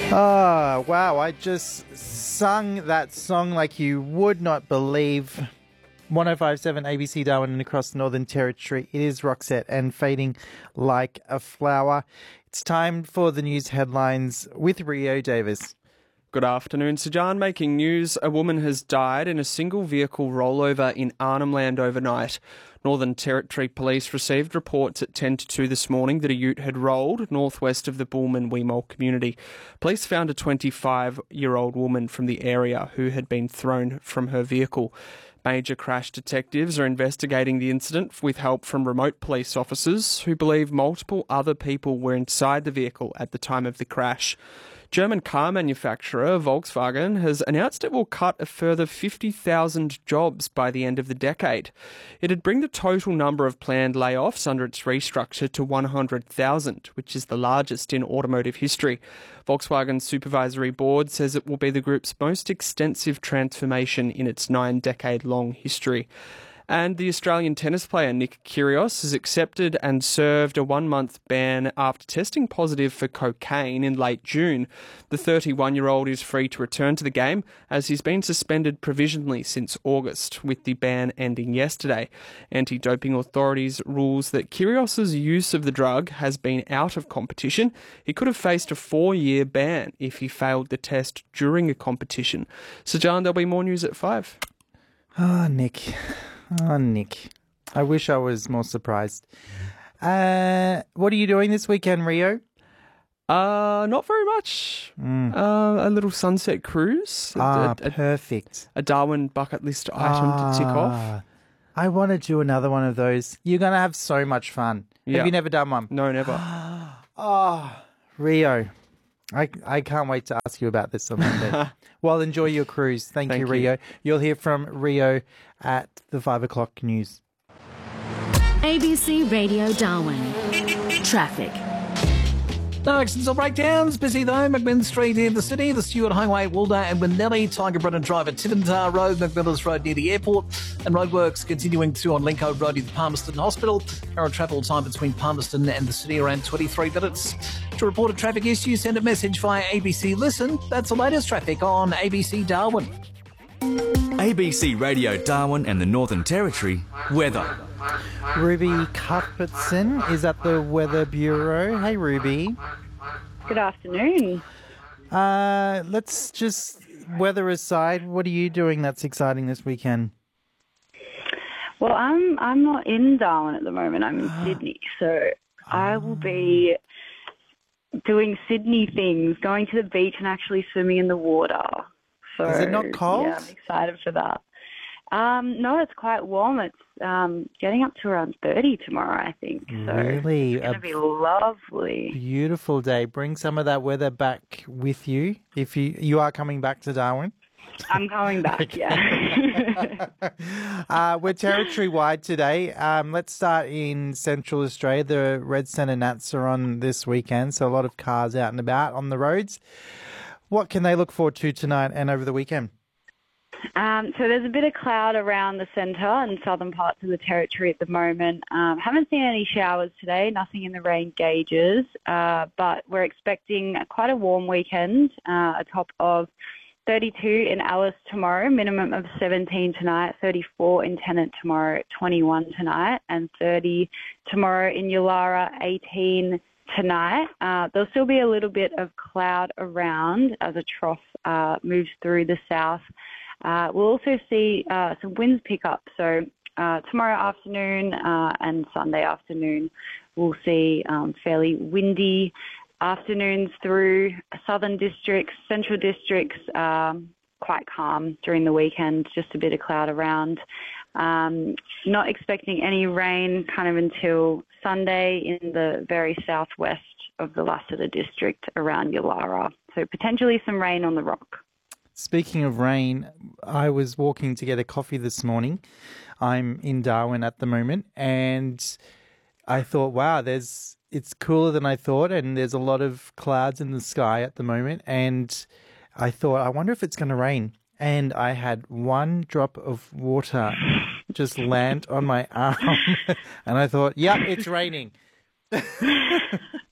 Oh, wow. I just sung that song like you would not believe. 105.7 ABC Darwin and across the Northern Territory. It is Roxette and Fading Like a Flower. It's time for the news headlines with Rio Davis. Good afternoon, Sajan. Making news, a woman has died in a single vehicle rollover in Arnhem Land overnight. Northern Territory Police received reports at 10 to 2 this morning that a ute had rolled northwest of the Bullman-Weemole community. Police found a 25-year-old woman from the area who had been thrown from her vehicle. Major crash detectives are investigating the incident with help from remote police officers who believe multiple other people were inside the vehicle at the time of the crash. German car manufacturer Volkswagen has announced it will cut a further 50,000 jobs by the end of the decade. It'd bring the total number of planned layoffs under its restructure to 100,000, which is the largest in automotive history. Volkswagen's supervisory board says it will be the group's most extensive transformation in its 9-decade-long history. And the Australian tennis player Nick Kyrgios has accepted and served a 1-month ban after testing positive for cocaine in late June. The 31-year-old is free to return to the game as he's been suspended provisionally since August, with the ban ending yesterday. Anti-doping authorities rules that Kyrgios' use of the drug has been out of competition. He could have faced a 4-year ban if he failed the test during a competition. So, John, there'll be more news at 5. Oh, Nick. I wish I was more surprised. What are you doing this weekend, Rio? Not very much. A little sunset cruise. Perfect. A Darwin bucket list item to tick off. I want to do another one of those. You're going to have so much fun. Yeah. Have you never done one? No, never. Rio. I can't wait to ask you about this on Monday. Well, enjoy your cruise. Thank you, Rio. You'll hear from Rio at the 5 o'clock news. ABC Radio Darwin. Traffic. No accidents or breakdowns. Busy though. McMillan Street in the city, the Stewart Highway, Walda and Winnelly, Tiger Brennan Drive at Tiventar Road, McMillan's Road near the airport, and roadworks continuing through on Lincoln Road near the Palmerston Hospital. Current travel time between Palmerston and the city around 23 minutes. To report a traffic issue, send a message via ABC Listen. That's the latest traffic on ABC Darwin. ABC Radio Darwin and the Northern Territory weather. Ruby Cuthbertson is at the Weather Bureau. Hey, Ruby. Good afternoon. Let's just, weather aside, what are you doing that's exciting this weekend? Well, I'm not in Darwin at the moment. I'm in Sydney, so I will be doing Sydney things, going to the beach and actually swimming in the water. So, is it not cold? Yeah, I'm excited for that. No, it's quite warm. It's getting up to around 30 tomorrow, I think. So Really? it's going to be lovely. Beautiful day. Bring some of that weather back with you if you are coming back to Darwin. I'm coming back, yeah. We're territory-wide today. Let's start in Central Australia. The Red Centre Nats are on this weekend, so a lot of cars out and about on the roads. What can they look forward to tonight and over the weekend? So there's a bit of cloud around the centre and southern parts of the territory at the moment. Haven't seen any showers today, nothing in the rain gauges, but we're expecting quite a warm weekend, a top of 32 in Alice tomorrow, minimum of 17 tonight, 34 in Tennant tomorrow, 21 tonight, and 30 tomorrow in Yulara, 18 tonight. There'll still be a little bit of cloud around as a trough moves through the south. We'll also see some winds pick up. So tomorrow afternoon and Sunday afternoon, we'll see fairly windy afternoons through southern districts, central districts, quite calm during the weekend, just a bit of cloud around. Not expecting any rain kind of until Sunday in the very southwest of the Lassiter district around Yulara. So potentially some rain on the rock. Speaking of rain, I was walking to get a coffee this morning. I'm in Darwin at the moment, and I thought, wow, it's cooler than I thought, and there's a lot of clouds in the sky at the moment, and I thought, I wonder if it's going to rain. And I had one drop of water just land on my arm, and I thought, yep, it's raining.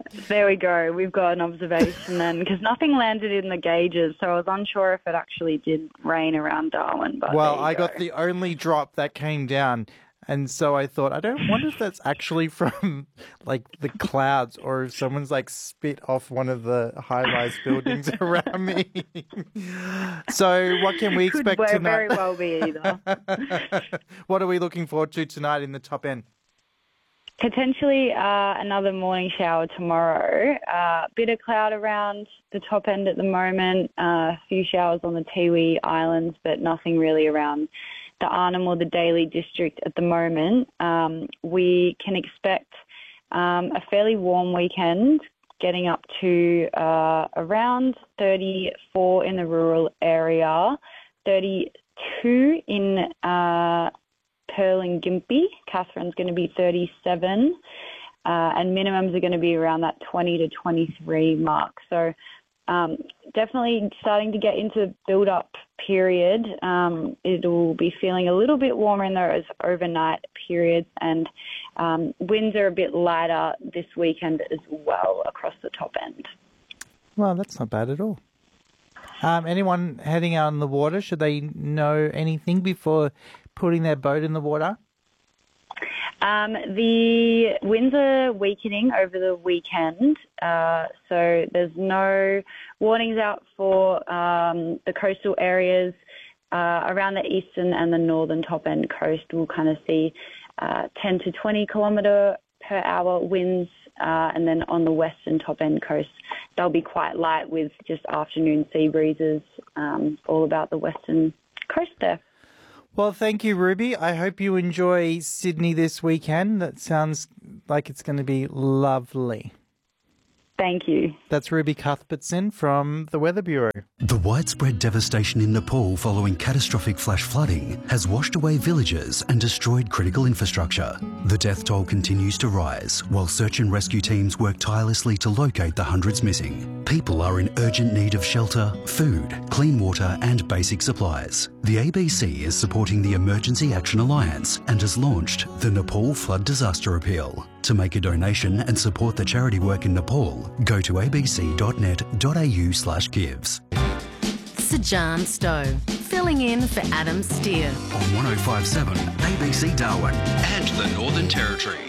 There we go. We've got an observation then, because nothing landed in the gauges, so I was unsure if it actually did rain around Darwin. But Well, there you I go. got the only drop that came down. And so I thought, I don't wonder if that's actually from like the clouds or if someone's like spit off one of the high-rise buildings around me. So what can we expect Could tonight? very well be either. What are we looking forward to tonight in the top end? Potentially another morning shower tomorrow. Bit of cloud around the top end at the moment. A few showers on the Tiwi Islands, but nothing really around the Arnhem or the Daly district at the moment. We can expect a fairly warm weekend, getting up to around 34 in the rural area, 32 in Pearl and Gympie. Catherine's going to be 37, and minimums are going to be around that 20 to 23 mark. So definitely starting to get into the build-up period. It'll be feeling a little bit warmer in those overnight periods, and winds are a bit lighter this weekend as well across the top end. Well, that's not bad at all. Anyone heading out on the water, should they know anything before putting their boat in the water? The winds are weakening over the weekend, so there's no warnings out for the coastal areas. Around the eastern and the northern top end coast, we'll kind of see 10 to 20 kilometre per hour winds, and then on the western top end coast, they'll be quite light with just afternoon sea breezes all about the western coast there. Well, thank you, Ruby. I hope you enjoy Sydney this weekend. That sounds like it's going to be lovely. Thank you. That's Ruby Cuthbertson from the Weather Bureau. The widespread devastation in Nepal following catastrophic flash flooding has washed away villages and destroyed critical infrastructure. The death toll continues to rise while search and rescue teams work tirelessly to locate the hundreds missing. People are in urgent need of shelter, food, clean water and basic supplies. The ABC is supporting the Emergency Action Alliance and has launched the Nepal Flood Disaster Appeal. To make a donation and support the charity work in Nepal, go to abc.net.au/gives. Sajan Stowe, filling in for Adam Steer. On 105.7 ABC Darwin and the Northern Territory.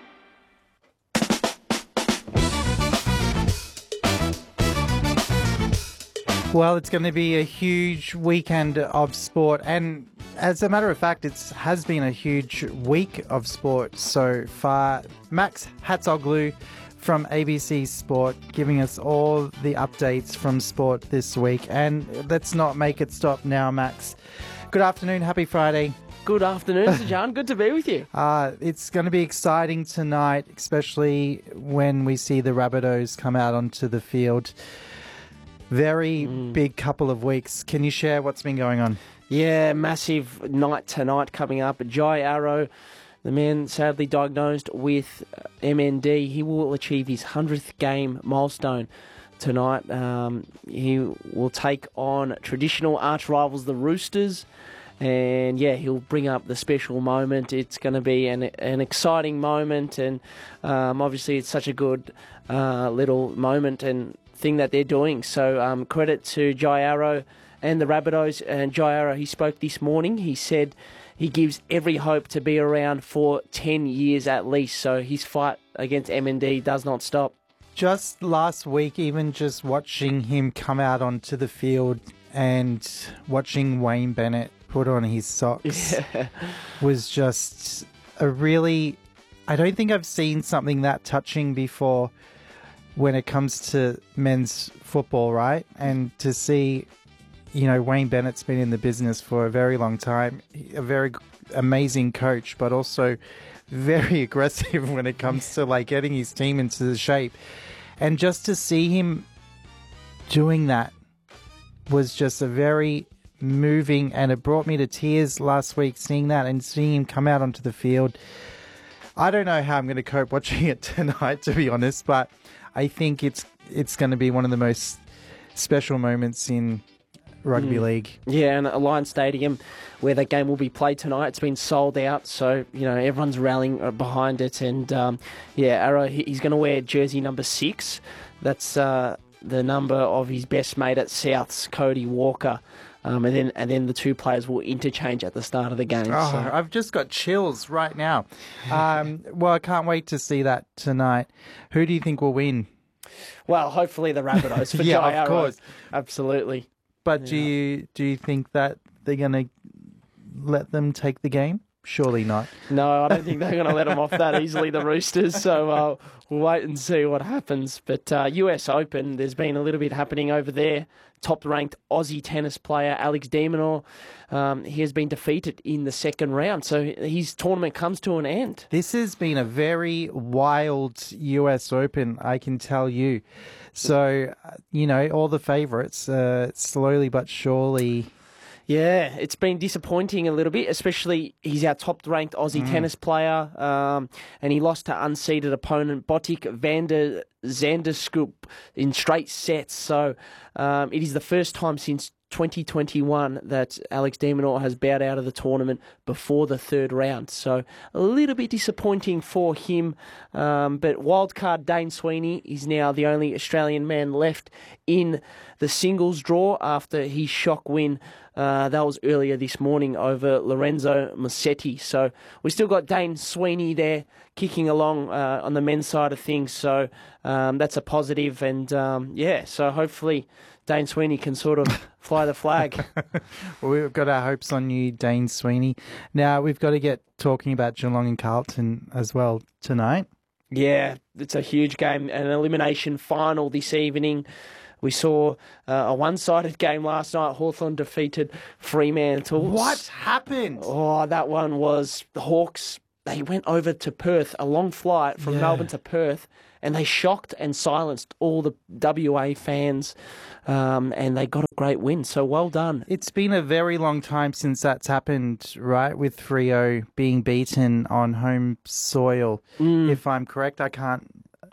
Well, it's going to be a huge weekend of sport, and as a matter of fact, it has been a huge week of sport so far. Max Hatzoglu from ABC Sport giving us all the updates from sport this week, and let's not make it stop now, Max. Good afternoon, happy Friday. Good afternoon, Sajan. Good to be with you. It's going to be exciting tonight, especially when we see the Rabbitohs come out onto the field. Very big couple of weeks. Can you share what's been going on? Yeah, massive night tonight coming up. Jai Arrow, the man sadly diagnosed with MND, he will achieve his 100th game milestone tonight. He will take on traditional arch rivals, the Roosters. And yeah, he'll bring up the special moment. It's going to be an exciting moment, and obviously it's such a good little moment and thing that they're doing. So credit to Jai Arrow and the Rabbitohs. And Jai Arrow, he spoke this morning. He said he gives every hope to be around for 10 years at least. So his fight against MND does not stop. Just last week, even just watching him come out onto the field and watching Wayne Bennett put on his socks was just a really... I don't think I've seen something that touching before when it comes to men's football, right? And to see, you know, Wayne Bennett's been in the business for a very long time, a very amazing coach, but also very aggressive when it comes to like getting his team into the shape. And just to see him doing that was just a very moving, and it brought me to tears last week seeing that and seeing him come out onto the field. I don't know how I'm going to cope watching it tonight, to be honest, but I think it's going to be one of the most special moments in rugby league. Yeah, and Alliance Stadium, where the game will be played tonight, it's been sold out, so everyone's rallying behind it. And Arrow, he's going to wear jersey number 6. That's the number of his best mate at Souths, Cody Walker. And then the two players will interchange at the start of the game. Oh, so. I've just got chills right now. Well, I can't wait to see that tonight. Who do you think will win? Well, hopefully the Rabbitohs for Yeah, Jai of Arrow. course. Absolutely. But do you think that they're going to let them take the game? Surely not. No, I don't think they're going to let them off that easily, the Roosters. So we'll wait and see what happens. But US Open, there's been a little bit happening over there. Top-ranked Aussie tennis player Alex de Minaur, he has been defeated in the second round. So his tournament comes to an end. This has been a very wild US Open, I can tell you. So, all the favourites, slowly but surely. Yeah, it's been disappointing a little bit, especially he's our top-ranked Aussie tennis player, and he lost to unseeded opponent Botic van der Zanderskoop in straight sets. So it is the first time since 2021 that Alex de Minaur has bowed out of the tournament before the third round. So a little bit disappointing for him. But wildcard Dane Sweeney is now the only Australian man left in the singles draw after his shock win. That was earlier this morning over Lorenzo Musetti. So we still got Dane Sweeney there kicking along on the men's side of things. So that's a positive. And so hopefully Dane Sweeney can sort of fly the flag. Well, we've got our hopes on you, Dane Sweeney. Now we've got to get talking about Geelong and Carlton as well tonight. Yeah, it's a huge game, an elimination final this evening. We saw a one-sided game last night. Hawthorn defeated Fremantle. What happened? Oh, that one was the Hawks. They went over to Perth, a long flight from Melbourne to Perth, and they shocked and silenced all the WA fans, and they got a great win. So well done. It's been a very long time since that's happened, right? With Freo being beaten on home soil. If I'm correct, I can't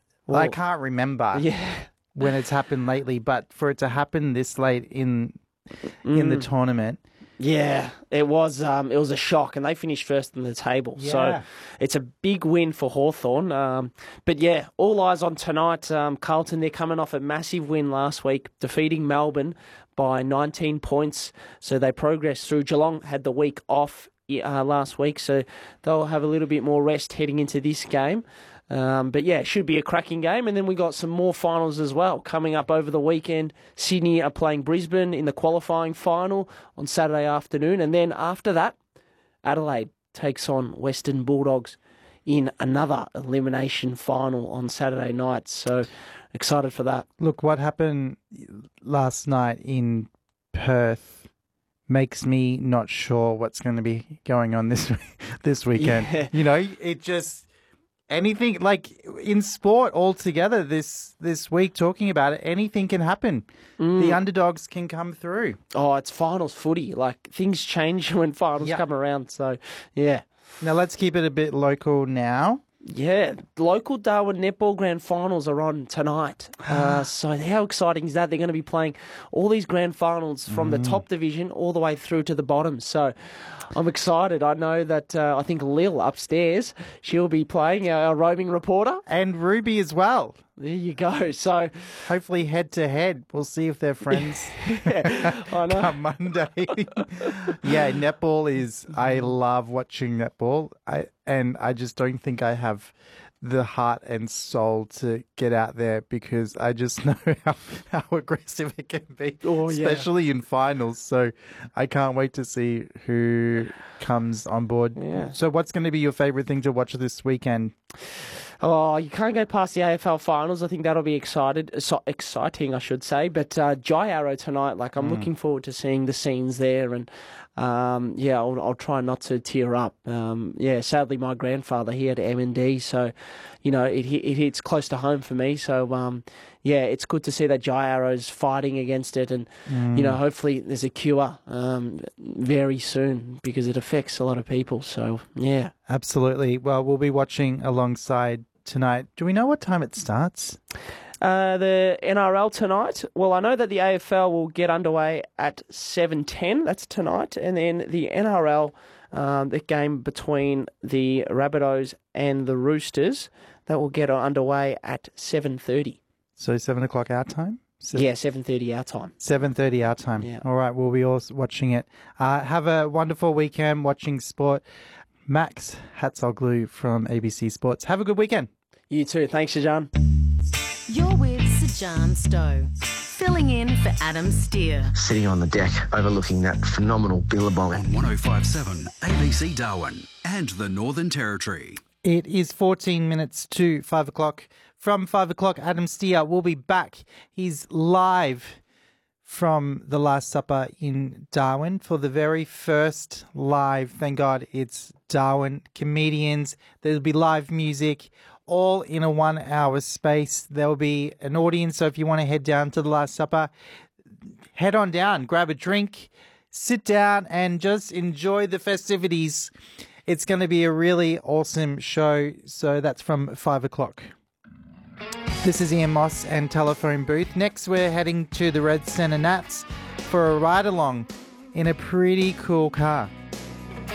remember. Yeah. When it's happened lately, but for it to happen this late in the tournament. Yeah, it was a shock, and they finished first in the table. Yeah. So it's a big win for Hawthorn. But yeah, all eyes on tonight. Carlton, they're coming off a massive win last week, defeating Melbourne by 19 points. So they progressed through. Geelong had the week off last week, so they'll have a little bit more rest heading into this game. But yeah, it should be a cracking game. And then we got some more finals as well coming up over the weekend. Sydney are playing Brisbane in the qualifying final on Saturday afternoon. And then after that, Adelaide takes on Western Bulldogs in another elimination final on Saturday night. So excited for that. Look, what happened last night in Perth makes me not sure what's going to be going on this weekend. Yeah. It just... Anything, like in sport altogether this week, talking about it, anything can happen. The underdogs can come through. Oh, it's finals footy. Like, things change when finals come around. So, yeah. Now, let's keep it a bit local now. Yeah, local Darwin Netball Grand Finals are on tonight. So how exciting is that? They're going to be playing all these Grand Finals from the top division all the way through to the bottom. So I'm excited. I know that I think Lil upstairs, she'll be playing, our roaming reporter. And Ruby as well. There you go. So hopefully head to head. We'll see if they're friends. I know. Come Monday. Netball is... I love watching netball. I just don't think I have the heart and soul to get out there because I just know how aggressive it can be, especially in finals. So I can't wait to see who comes on board. Yeah. So what's going to be your favourite thing to watch this weekend? Oh, you can't go past the AFL finals. I think that'll be exciting, I should say. But Jai Arrow tonight, I'm looking forward to seeing the scenes there. And I'll try not to tear up. Sadly, my grandfather, he had MND, so it hits close to home for me. So it's good to see that Jai Arrow's fighting against it, and hopefully there's a cure very soon because it affects a lot of people. So yeah, absolutely. Well, we'll be watching alongside tonight. Do we know what time it starts? The NRL tonight. Well, I know that the AFL will get underway at 7:10. That's tonight. And then the NRL, the game between the Rabbitohs and the Roosters, that will get underway at 7:30. So 7 o'clock our time? Yeah, 7:30 our time. 7:30 our time. Yeah. All right, we'll be all watching it. Have a wonderful weekend watching sport. Max Hatzoglu from ABC Sports. Have a good weekend. You too. Thanks, Shajan. You're with Sajan Stowe, filling in for Adam Steer. Sitting on the deck overlooking that phenomenal billabong. On 105.7 ABC Darwin and the Northern Territory. It is 14 minutes to 5 o'clock. From 5 o'clock, Adam Steer will be back. He's live from the Last Supper in Darwin for the very first live, thank God it's Darwin, comedians. There'll be live music, all in a 1 hour space. There'll be an audience, so if you want to head down to the Last Supper, head on down, grab a drink, sit down and just enjoy the festivities. It's going to be a really awesome show, so that's from 5 o'clock. This is Ian Moss and Telephone Booth. Next, we're heading to the Red Centre Nats for a ride-along in a pretty cool car.